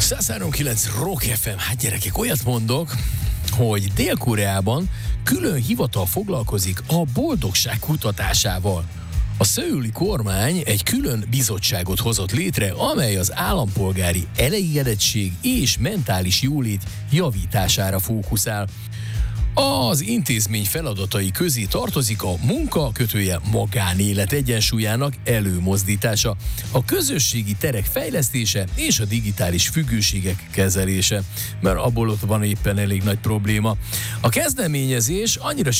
103.9 Rock FM. Hát gyerekek, olyat mondok, hogy Dél-Koreában külön hivatal foglalkozik a boldogság kutatásával. A szöuli kormány egy külön bizottságot hozott létre, amely az állampolgári elégedettség és mentális jólét javítására fókuszál. Az intézmény feladatai közé tartozik a munka-magánélet egyensúlyának előmozdítása, a közösségi terek fejlesztése és a digitális függőségek kezelése, mert abból ott van éppen elég nagy probléma. A kezdeményezés annyira